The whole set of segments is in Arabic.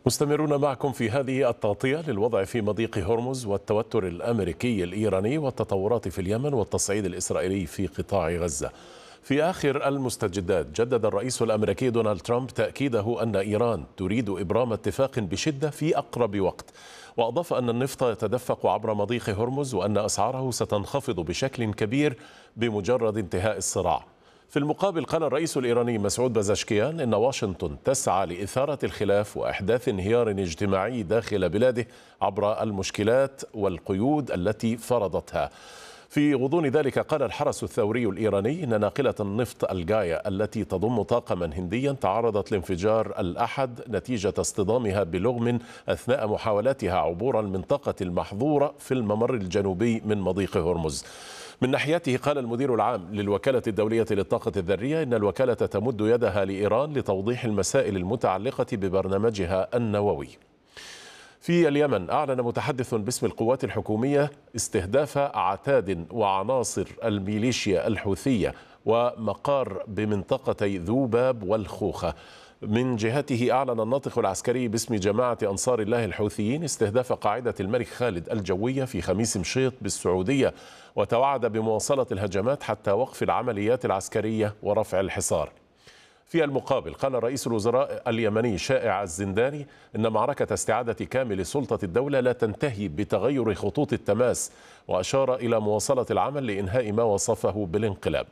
مستمرون معكم في هذه التغطية للوضع في مضيق هرمز والتوتر الأمريكي الإيراني والتطورات في اليمن والتصعيد الإسرائيلي في قطاع غزة. في آخر المستجدات جدد الرئيس الأمريكي دونالد ترامب تأكيده أن إيران تريد إبرام اتفاق بشدة في أقرب وقت، وأضاف أن النفط يتدفق عبر مضيق هرمز وأن أسعاره ستنخفض بشكل كبير بمجرد انتهاء الصراع. في المقابل قال الرئيس الإيراني مسعود بزشكيان إن واشنطن تسعى لإثارة الخلاف وإحداث انهيار اجتماعي داخل بلاده عبر المشكلات والقيود التي فرضتها. في غضون ذلك قال الحرس الثوري الإيراني إن ناقلة النفط الجايا التي تضم طاقما هنديا تعرضت لانفجار الأحد نتيجة اصطدامها بلغم أثناء محاولاتها عبور المنطقة المحظورة في الممر الجنوبي من مضيق هرمز. من ناحيته قال المدير العام للوكالة الدولية للطاقة الذرية إن الوكالة تمد يدها لإيران لتوضيح المسائل المتعلقة ببرنامجها النووي. في اليمن أعلن متحدث باسم القوات الحكومية استهداف أعتاد وعناصر الميليشيا الحوثية ومقار بمنطقتي ذوباب والخوخة. من جهته أعلن الناطق العسكري باسم جماعة أنصار الله الحوثيين استهداف قاعدة الملك خالد الجوية في خميس مشيط بالسعودية، وتوعد بمواصلة الهجمات حتى وقف العمليات العسكرية ورفع الحصار. في المقابل قال رئيس الوزراء اليمني شائع الزنداني إن معركة استعادة كامل سلطة الدولة لا تنتهي بتغير خطوط التماس، وأشار إلى مواصلة العمل لإنهاء ما وصفه بالانقلاب.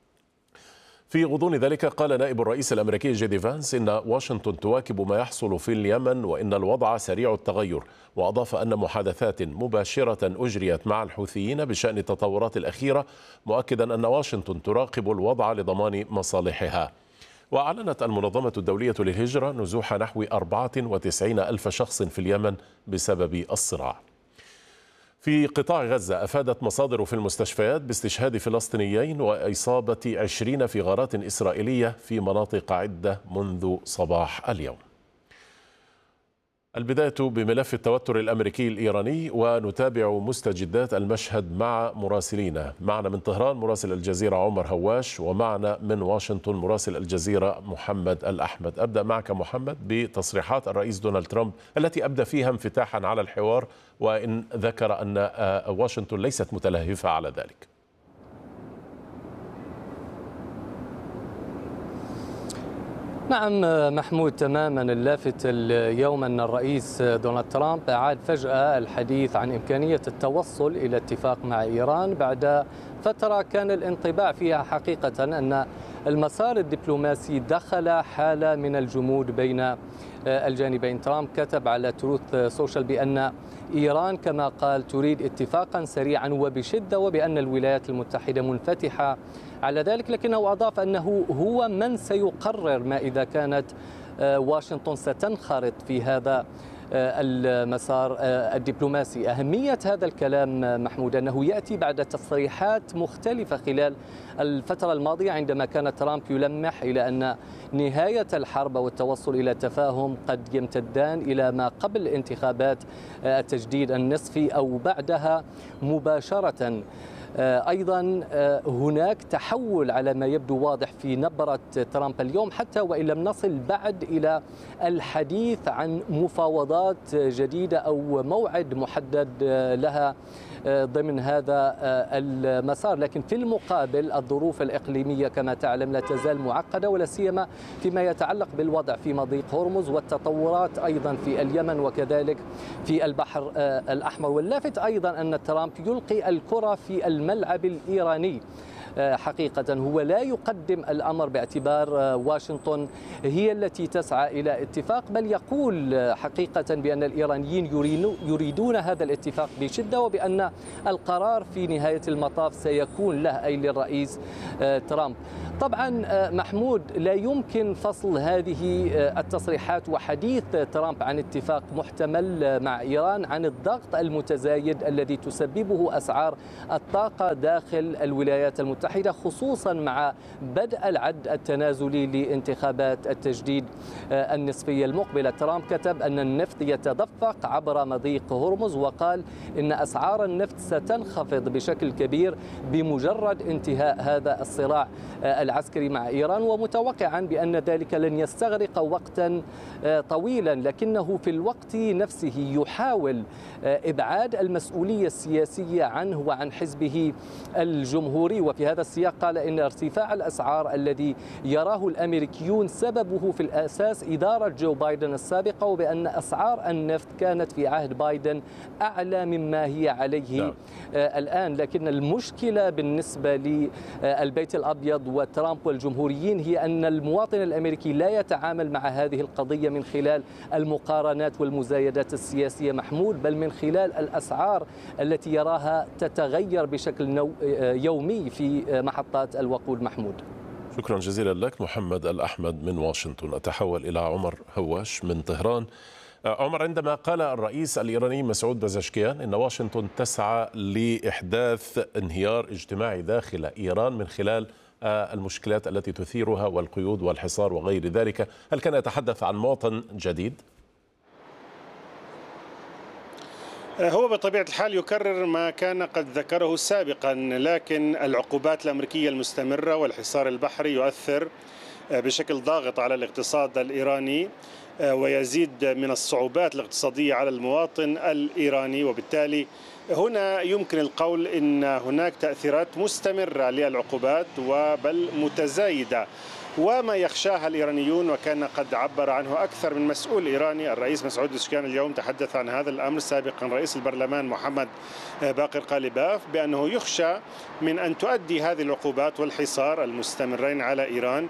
في غضون ذلك قال نائب الرئيس الأمريكي جيدي فانس إن واشنطن تواكب ما يحصل في اليمن وإن الوضع سريع التغير، وأضاف أن محادثات مباشرة أجريت مع الحوثيين بشأن التطورات الأخيرة، مؤكدا أن واشنطن تراقب الوضع لضمان مصالحها. وأعلنت المنظمة الدولية للهجرة نزوح نحو 94 ألف شخص في اليمن بسبب الصراع. في قطاع غزة أفادت مصادر في المستشفيات باستشهاد فلسطينيين وإصابة 20 في غارات إسرائيلية في مناطق عدة منذ صباح اليوم. البداية بملف التوتر الأمريكي الإيراني، ونتابع مستجدات المشهد مع مراسلينا. معنا من طهران مراسل الجزيرة عمر هواش، ومعنا من واشنطن مراسل الجزيرة محمد الأحمد. أبدأ معك محمد بتصريحات الرئيس دونالد ترامب التي أبدى فيها انفتاحا على الحوار، وإن ذكر أن واشنطن ليست متلهفة على ذلك. نعم محمود، تماما. اللافت اليوم أن الرئيس دونالد ترامب أعاد فجأة الحديث عن إمكانية التوصل إلى اتفاق مع إيران بعد فترة كان الانطباع فيها حقيقة أن المسار الدبلوماسي دخل حالة من الجمود بين الجانبين. ترامب كتب على تروث سوشيال بأن إيران كما قال تريد اتفاقا سريعا وبشدة، وبأن الولايات المتحدة منفتحة على ذلك، لكنه أضاف أنه هو من سيقرر ما إذا كانت واشنطن ستنخرط في هذا المسار الدبلوماسي. أهمية هذا الكلام محمود أنه يأتي بعد تصريحات مختلفة خلال الفترة الماضية، عندما كان ترامب يلمح إلى أن نهاية الحرب والتوصل إلى تفاهم قد يمتدان إلى ما قبل انتخابات التجديد النصفي أو بعدها مباشرة. أيضا هناك تحول على ما يبدو واضح في نبرة ترامب اليوم، حتى وإن لم نصل بعد إلى الحديث عن مفاوضات جديدة أو موعد محدد لها ضمن هذا المسار. لكن في المقابل الظروف الإقليمية كما تعلم لا تزال معقدة، ولا سيما فيما يتعلق بالوضع في مضيق هرمز والتطورات أيضا في اليمن وكذلك في البحر الأحمر. واللافت أيضا أن ترامب يلقي الكرة في الملعب الإيراني. حقيقة هو لا يقدم الأمر باعتبار واشنطن هي التي تسعى إلى اتفاق، بل يقول حقيقة بأن الإيرانيين يريدون هذا الاتفاق بشدة، وبأن القرار في نهاية المطاف سيكون له، أي للرئيس ترامب. طبعا محمود لا يمكن فصل هذه التصريحات وحديث ترامب عن اتفاق محتمل مع إيران عن الضغط المتزايد الذي تسببه أسعار الطاقة داخل الولايات المتحدة المتحدة، خصوصا مع بدء العد التنازلي لانتخابات التجديد النصفية المقبلة. ترامب كتب أن النفط يتدفق عبر مضيق هرمز، وقال إن أسعار النفط ستنخفض بشكل كبير بمجرد انتهاء هذا الصراع العسكري مع إيران، ومتوقعا بأن ذلك لن يستغرق وقتا طويلا، لكنه في الوقت نفسه يحاول إبعاد المسؤولية السياسية عنه وعن حزبه الجمهوري. وفي هذا السياق قال إن ارتفاع الأسعار الذي يراه الأمريكيون سببه في الأساس إدارة جو بايدن السابقة، وبأن أسعار النفط كانت في عهد بايدن أعلى مما هي عليه الآن. لكن المشكلة بالنسبة للبيت الأبيض وترامب والجمهوريين هي أن المواطن الأمريكي لا يتعامل مع هذه القضية من خلال المقارنات والمزايدات السياسية محمود، بل من خلال الأسعار التي يراها تتغير بشكل يومي في محطات الوقود محمود. شكرا جزيلا لك محمد الأحمد من واشنطن. أتحول إلى عمر هواش من طهران. عمر، عندما قال الرئيس الإيراني مسعود بزشكيان إن واشنطن تسعى لإحداث انهيار اجتماعي داخل إيران من خلال المشكلات التي تثيرها والقيود والحصار وغير ذلك، هل كان يتحدث عن مواطن جديد؟ هو بطبيعة الحال يكرر ما كان قد ذكره سابقا، لكن العقوبات الأمريكية المستمرة والحصار البحري يؤثر بشكل ضاغط على الاقتصاد الإيراني ويزيد من الصعوبات الاقتصادية على المواطن الإيراني، وبالتالي هنا يمكن القول إن هناك تأثيرات مستمرة للعقوبات وبل متزايدة، وما يخشاها الإيرانيون وكان قد عبر عنه أكثر من مسؤول إيراني. الرئيس مسعود بزشكيان اليوم تحدث عن هذا الأمر، سابقا رئيس البرلمان محمد باقر قالباف، بأنه يخشى من أن تؤدي هذه العقوبات والحصار المستمرين على إيران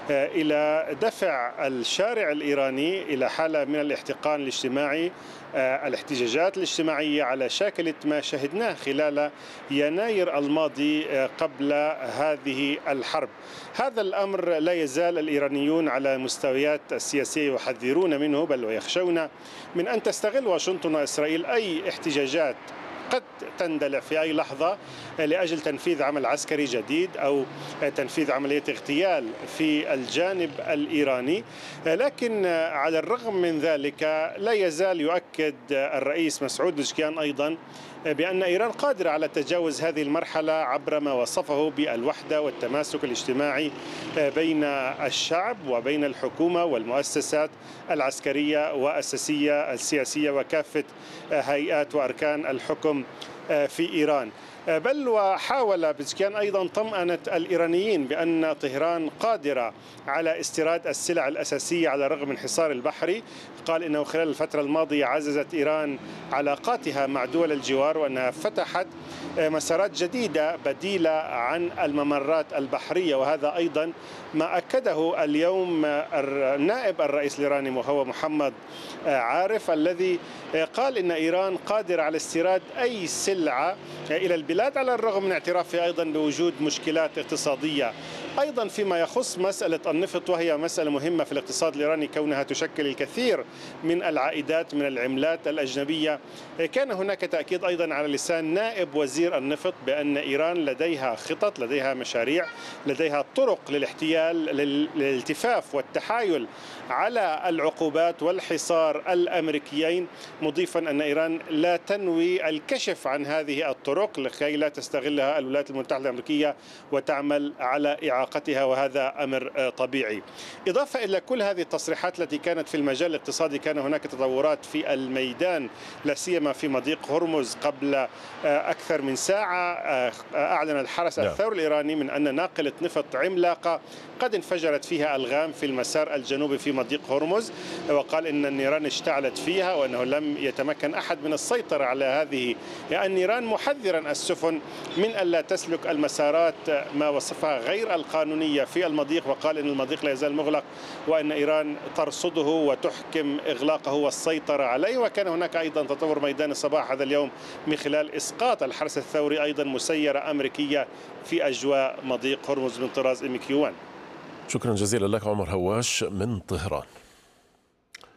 إلى دفع الشارع الإيراني إلى حالة من الاحتقان الاجتماعي، الاحتجاجات الاجتماعية على شاكلة ما شهدناه خلال يناير الماضي قبل هذه الحرب. هذا الأمر لا يزال الإيرانيون على مستويات السياسية يحذرون منه، بل ويخشون من أن تستغل واشنطن وإسرائيل أي احتجاجات قد تندلع في أي لحظة لأجل تنفيذ عمل عسكري جديد أو تنفيذ عملية اغتيال في الجانب الإيراني. لكن على الرغم من ذلك لا يزال يؤكد الرئيس مسعود بزشكيان أيضا بأن إيران قادرة على تجاوز هذه المرحلة عبر ما وصفه بالوحدة والتماسك الاجتماعي بين الشعب وبين الحكومة والمؤسسات العسكرية والسياسية وكافة هيئات وأركان الحكم في إيران. بل وحاول بزشكيان أيضا طمأنة الإيرانيين بأن طهران قادرة على استيراد السلع الأساسية على الرغم من حصار البحري. قال إنه خلال الفترة الماضية عززت إيران علاقاتها مع دول الجوار، وأنها فتحت مسارات جديدة بديلة عن الممرات البحرية، وهذا أيضا ما أكده اليوم النائب الرئيس الإيراني وهو محمد عارف، الذي قال إن إيران قادرة على استيراد أي سلعة إلى البلاد على الرغم من اعترافها أيضا بوجود مشكلات اقتصادية. أيضا فيما يخص مسألة النفط، وهي مسألة مهمة في الاقتصاد الإيراني كونها تشكل الكثير من العائدات من العملات الأجنبية، كان هناك تأكيد أيضا على لسان نائب وزير النفط بأن إيران لديها خطط، لديها مشاريع، لديها طرق للاحتيال للالتفاف والتحايل على العقوبات والحصار الأمريكيين، مضيفا أن إيران لا تنوي الكشف عن هذه الطرق لكي لا تستغلها الولايات المتحدة الأمريكية وتعمل على إعاقتها، وهذا أمر طبيعي. إضافة إلى كل هذه التصريحات التي كانت في المجال الاقتصادي، كان هناك تطورات في الميدان لا سيما في مضيق هرمز. قبل أكثر من ساعة أعلن الحرس الثوري الإيراني من أن ناقلة نفط عملاقة قد انفجرت فيها ألغام في المسار الجنوبي في مضيق هرمز، وقال إن النيران اشتعلت فيها وأنه لم يتمكن أحد من السيطرة على هذه النيران، محذرا السفن من ألا تسلك المسارات ما وصفها غير القانونية في المضيق، وقال إن المضيق لا يزال مغلق وأن إيران ترصده وتحكم إغلاقه والسيطرة عليه. وكان هناك أيضا تطور ميدان صباح هذا اليوم من خلال إسقاط الحرس الثوري أيضا مسيرة أمريكية في أجواء مضيق هرمز من طراز MQ-1. شكرا جزيلا لك عمر هواش من طهران.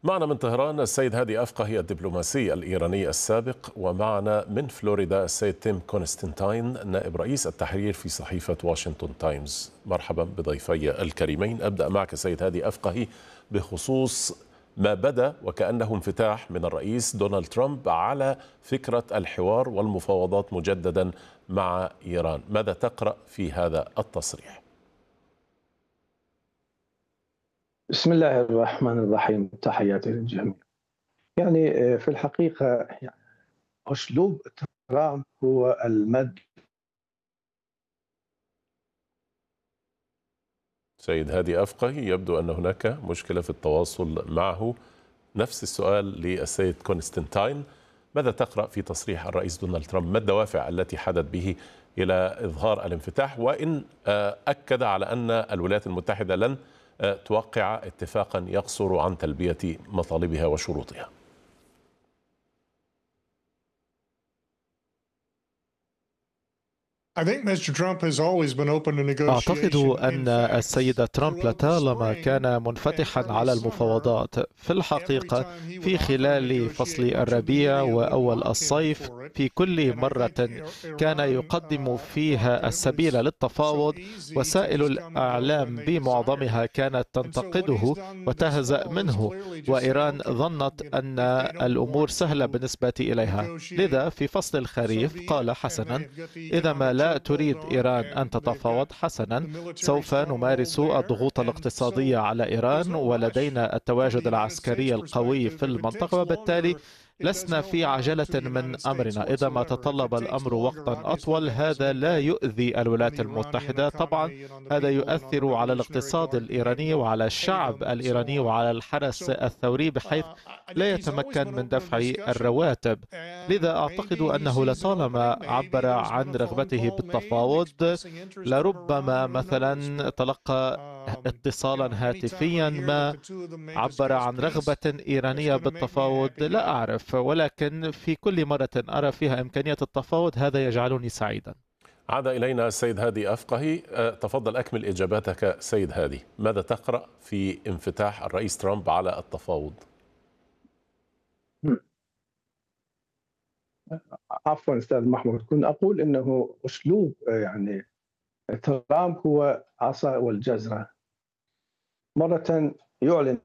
معنا من طهران السيد هادي أفقهي الدبلوماسي الإيراني السابق، ومعنا من فلوريدا السيد تيم كونستانتاين نائب رئيس التحرير في صحيفة واشنطن تايمز. مرحبا بضيفي الكريمين. أبدأ معك سيد هادي أفقهي بخصوص ما بدا وكأنه انفتاح من الرئيس دونالد ترامب على فكرة الحوار والمفاوضات مجددا مع إيران. ماذا تقرأ في هذا التصريح؟ بسم الله الرحمن الرحيم، تحياتي للجميع. في الحقيقة أسلوب ترامب هو المد. سيد هادي أفقهي، يبدو أن هناك مشكلة في التواصل معه. نفس السؤال للسيد كونستانتاين، ماذا تقرأ في تصريح الرئيس دونالد ترامب؟ ما الدوافع التي حدت به إلى إظهار الانفتاح، وإن أكد على أن الولايات المتحدة لن توقع اتفاقا يقصر عن تلبية مطالبها وشروطها؟ أعتقد أن السيد ترامب لطالما كان منفتحا على المفاوضات. في الحقيقة في خلال فصل الربيع وأول الصيف في كل مرة كان يقدم فيها السبيل للتفاوض، وسائل الإعلام بمعظمها كانت تنتقده وتهزأ منه، وإيران ظنت أن الأمور سهلة بالنسبة إليها. لذا في فصل الخريف قال حسنا: إذا ما لا تريد إيران أن تتفاوض، حسنا، سوف نمارس الضغوط الاقتصادية على إيران، ولدينا التواجد العسكري القوي في المنطقة، وبالتالي لسنا في عجلة من أمرنا. إذا ما تطلب الأمر وقتا أطول هذا لا يؤذي الولايات المتحدة. طبعا هذا يؤثر على الاقتصاد الإيراني وعلى الشعب الإيراني وعلى الحرس الثوري، بحيث لا يتمكن من دفع الرواتب. لذا أعتقد أنه لطالما عبر عن رغبته بالتفاوض، لربما مثلا تلقى اتصالا هاتفيا ما عبر عن رغبة إيرانية بالتفاوض، لا أعرف، ولكن في كل مرة أرى فيها إمكانية التفاوض هذا يجعلني سعيدا. عاد إلينا السيد هادي أفقهي. تفضل أكمل إجاباتك سيد هادي. ماذا تقرأ في انفتاح الرئيس ترامب على التفاوض؟ عفوا أستاذ محمود، كنت أقول أنه أسلوب ترامب هو عصا والجزرة. مرة يعلن.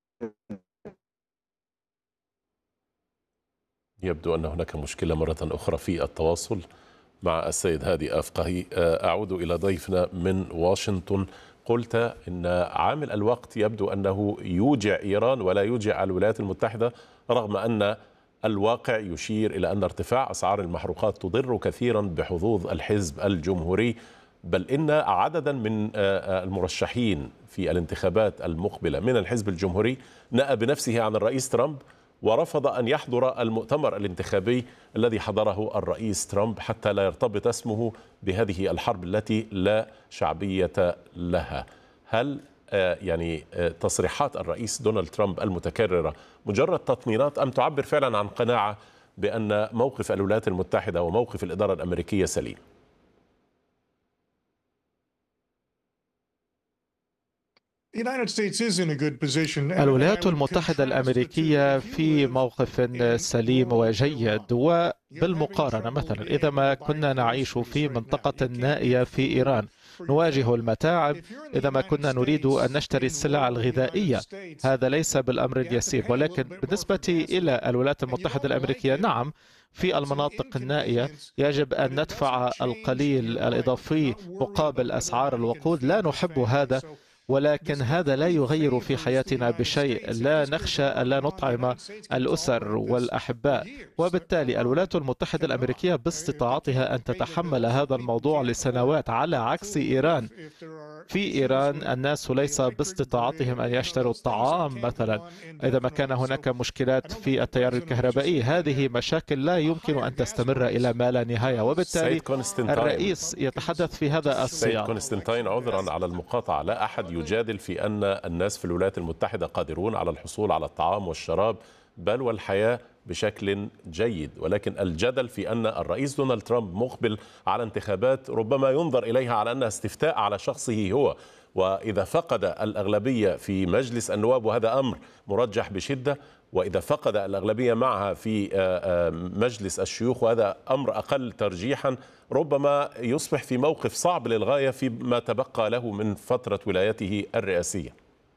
يبدو أن هناك مشكلة مرة أخرى في التواصل مع السيد هادي أفقهي. أعود إلى ضيفنا من واشنطن. قلت أن عامل الوقت يبدو أنه يوجع إيران ولا يوجع الولايات المتحدة، رغم أن الواقع يشير إلى أن ارتفاع أسعار المحروقات تضر كثيرا بحظوظ الحزب الجمهوري، بل إن عددا من المرشحين في الانتخابات المقبلة من الحزب الجمهوري نأى بنفسه عن الرئيس ترامب ورفض أن يحضر المؤتمر الانتخابي الذي حضره الرئيس ترامب حتى لا يرتبط اسمه بهذه الحرب التي لا شعبية لها. هل تصريحات الرئيس دونالد ترامب المتكررة مجرد تطمينات، أم تعبر فعلا عن قناعة بأن موقف الولايات المتحدة وموقف الإدارة الأمريكية سليم؟ الولايات المتحدة الأمريكية في موقف سليم وجيد، وبالمقارنة مثلا إذا ما كنا نعيش في منطقة نائية في إيران نواجه المتاعب، إذا ما كنا نريد أن نشتري السلع الغذائية هذا ليس بالأمر اليسير. ولكن بالنسبة إلى الولايات المتحدة الأمريكية، نعم، في المناطق النائية يجب أن ندفع القليل الإضافي مقابل أسعار الوقود. لا نحب هذا، ولكن هذا لا يغير في حياتنا بشيء. لا نخشى أن لا نطعم الأسر والأحباء، وبالتالي الولايات المتحدة الأمريكية باستطاعتها أن تتحمل هذا الموضوع لسنوات، على عكس إيران. في إيران الناس ليس باستطاعتهم أن يشتروا الطعام مثلا، إذا ما كان هناك مشكلات في التيار الكهربائي. هذه مشاكل لا يمكن أن تستمر إلى ما لا نهاية، وبالتالي الرئيس يتحدث في هذا السياق. سيد كونستانتاين، عذرا على المقاطعة، لا أحد يجادل في أن الناس في الولايات المتحدة قادرون على الحصول على الطعام والشراب بل والحياة بشكل جيد، ولكن الجدل في أن الرئيس دونالد ترامب مقبل على انتخابات ربما ينظر إليها على أنها استفتاء على شخصه هو، وإذا فقد الأغلبية في مجلس النواب، وهذا أمر مرجح بشدة، وإذا فقد الأغلبية معها في مجلس الشيوخ، وهذا أمر أقل ترجيحا، ربما يصبح في موقف صعب للغاية فيما تبقى له من فترة ولايته الرئاسية.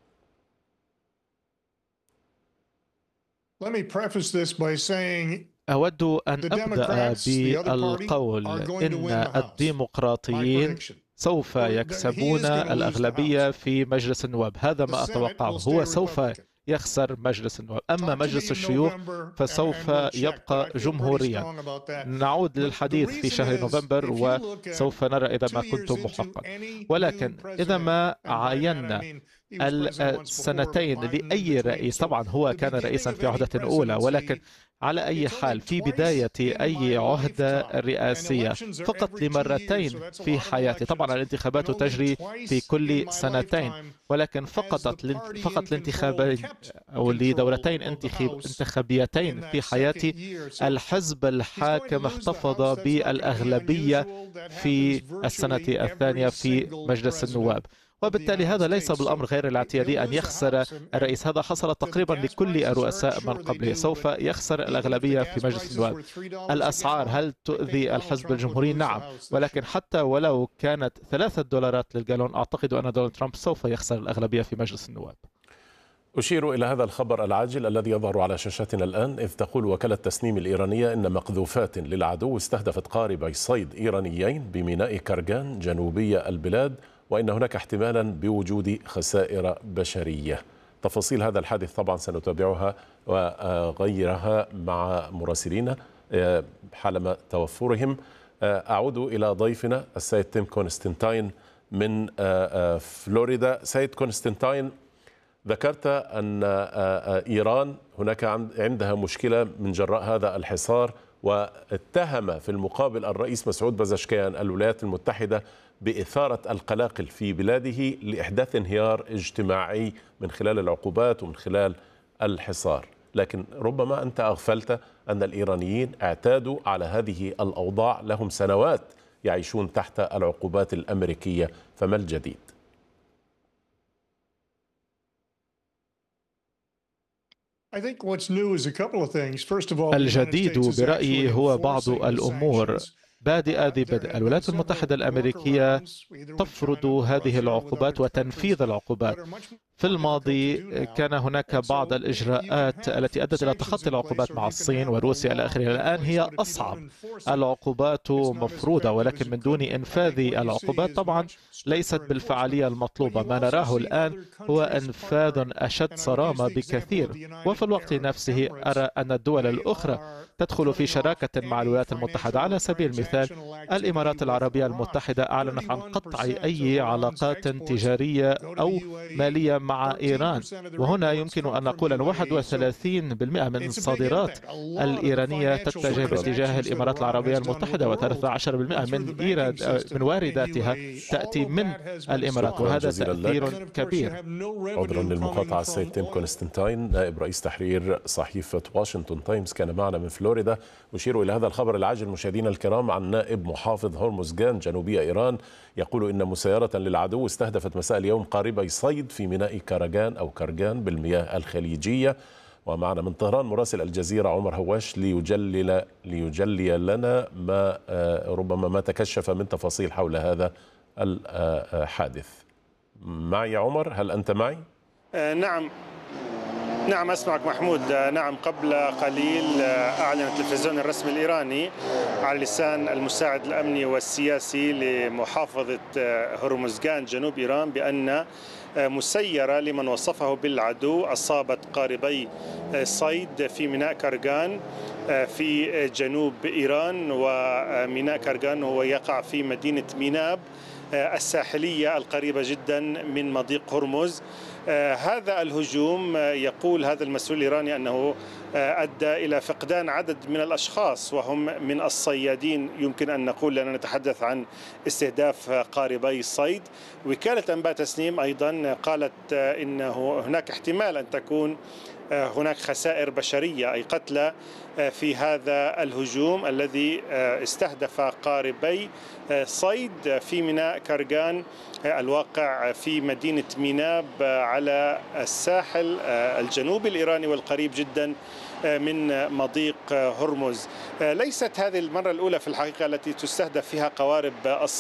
أود أن أبدأ بالقول إن الديمقراطيين سوف يكسبون الأغلبية في مجلس النواب، هذا ما أتوقعه. هو سوف يخسر مجلس النواب، أما مجلس الشيوخ فسوف يبقى جمهوريا. نعود للحديث في شهر نوفمبر وسوف نرى إذا ما كنت محقا. ولكن إذا ما عاينا السنتين لأي رئيس، طبعا هو كان رئيسا في عهدة أولى، ولكن على أي حال في بداية أي عهدة رئاسية فقط لمرتين في حياته. طبعا الانتخابات تجري في كل سنتين، ولكن فقط لانتخابين أو لدورتين انتخابيتين في حياتي الحزب الحاكم احتفظ بالأغلبية في السنة الثانية في مجلس النواب، وبالتالي هذا ليس بالأمر غير الاعتيادي أن يخسر الرئيس. هذا حصل تقريبا لكل الرؤساء من قبله، سوف يخسر الأغلبية في مجلس النواب. الأسعار هل تؤذي الحزب الجمهوري؟ نعم، ولكن حتى ولو كانت $3 للجالون أعتقد أن دونالد ترامب سوف يخسر الأغلبية في مجلس النواب. أشير إلى هذا الخبر العاجل الذي يظهر على شاشاتنا الآن، إذ تقول وكالة تسنيم الإيرانية إن مقذوفات للعدو استهدفت قاربي صيد إيرانيين بميناء كرغان جنوبي البلاد، وإن هناك احتمالا بوجود خسائر بشرية. تفاصيل هذا الحادث طبعا سنتابعها وغيرها مع مراسلين حالما توفرهم. أعود إلى ضيفنا السيد تيم كونستانتين من فلوريدا. سيد كونستانتين، ذكرت أن إيران هناك عندها مشكلة من جراء هذا الحصار، واتهم في المقابل الرئيس مسعود بزشكيان الولايات المتحدة بإثارة القلاقل في بلاده لإحداث انهيار اجتماعي من خلال العقوبات ومن خلال الحصار. لكن ربما أنت أغفلت أن الإيرانيين اعتادوا على هذه الأوضاع، لهم سنوات يعيشون تحت العقوبات الأمريكية، فما الجديد؟ الجديد برأيي هو بعض الأمور بادئة ذي بدء. الولايات المتحدة الأمريكية تفرض هذه العقوبات وتنفيذ العقوبات. في الماضي كان هناك بعض الإجراءات التي أدت إلى تخطي العقوبات مع الصين وروسيا إلى آخره. الآن هي أصعب، العقوبات مفروضة ولكن من دون إنفاذ العقوبات طبعا ليست بالفعالية المطلوبة. ما نراه الآن هو إنفاذ أشد صرامة بكثير، وفي الوقت نفسه أرى أن الدول الأخرى تدخل في شراكة مع الولايات المتحدة. على سبيل المثال الإمارات العربية المتحدة أعلنت عن قطع أي علاقات تجارية أو مالية مع إيران، وهنا يمكن أن نقول أن 31% من الصادرات الإيرانية تتجه باتجاه الإمارات العربية المتحدة، و13% من وارداتها تأتي من الإمارات، وهذا تأثير كبير. عذرا للمقاطعة السيد تيم كونستانتين نائب رئيس تحرير صحيفة واشنطن تايمز كان معنا من فلوريدا. أشير إلى هذا الخبر العاجل مشاهدينا الكرام عن نائب محافظ هرمزغان جنوبي إيران يقول إن مسيرة للعدو استهدفت مساء اليوم قاربي صيد في ميناء كرغان أو كرغان بالمياه الخليجية. ومعنا من طهران مراسل الجزيرة عمر هواش ليجلي لنا ما ربما ما تكشف من تفاصيل حول هذا الحادث. معي عمر، هل أنت معي؟ نعم أسمعك محمود. نعم، قبل قليل أعلن التلفزيون الرسمي الإيراني على لسان المساعد الأمني والسياسي لمحافظة هرمزغان جنوب إيران بأن مسيرة لمن وصفه بالعدو أصابت قاربي صيد في ميناء كرغان في جنوب إيران. وميناء كرغان هو يقع في مدينة ميناب الساحلية القريبة جدا من مضيق هرمز. هذا الهجوم يقول هذا المسؤول الإيراني أنه أدى إلى فقدان عدد من الأشخاص وهم من الصيادين، يمكن أن نقول لأننا نتحدث عن استهداف قاربي الصيد. وكالة أنباء تسنيم أيضا قالت إنه هناك احتمال أن تكون هناك خسائر بشرية أي قتلى في هذا الهجوم الذي استهدف قاربي صيد في ميناء كرغان الواقع في مدينة ميناب على الساحل الجنوبي الإيراني والقريب جدا من مضيق هرمز. ليست هذه المرة الأولى في الحقيقة التي تستهدف فيها قوارب الصيد